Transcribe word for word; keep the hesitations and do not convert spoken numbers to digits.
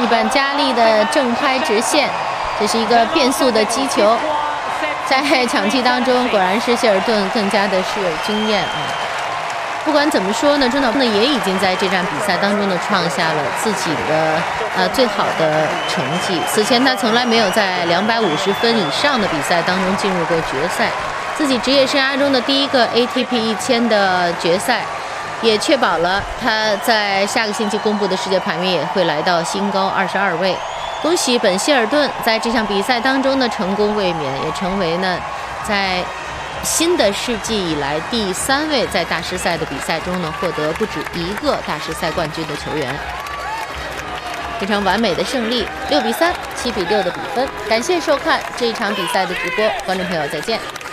一板加力的正拍直线，这是一个变速的击球。在抢击当中，果然是谢尔顿更加的是有经验啊。不管怎么说呢，中岛呢也已经在这场比赛当中呢创下了自己的呃最好的成绩。此前他从来没有在两百五十分以上的比赛当中进入过决赛，自己职业生涯中的第一个 A T P 一千的决赛。 也确保了他在下个星期公布的世界排名也会来到新高二十二位。恭喜本希尔顿在这场比赛当中的成功卫冕，也成为呢在新的世纪以来第三位在大师赛的比赛中呢获得不止一个大师赛冠军的球员。非常完美的胜利，六比三、七比六的比分。感谢收看这一场比赛的直播，观众朋友再见。